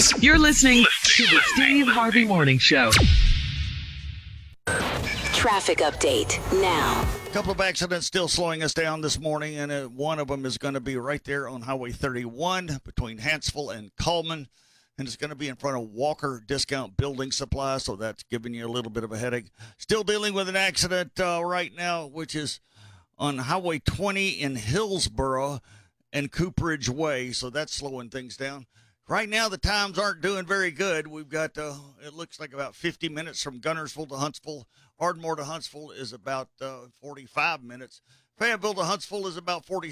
You're listening to the Steve Harvey Morning Show. Traffic update now. A couple of accidents still slowing us down this morning, and one of them is going to be right there on Highway 31 between Hanceville and Coleman, and it's going to be in front of Walker Discount Building Supply, so that's giving you a little bit of a headache. Still dealing with an accident right now, which is on Highway 20 in Hillsboro and Cooperage Way, so that's slowing things down. Right now, the times aren't doing very good. We've got, it looks like about 50 minutes from Gunnersville to Huntsville. Ardmore to Huntsville is about 45 minutes. Fayetteville to Huntsville is about 40.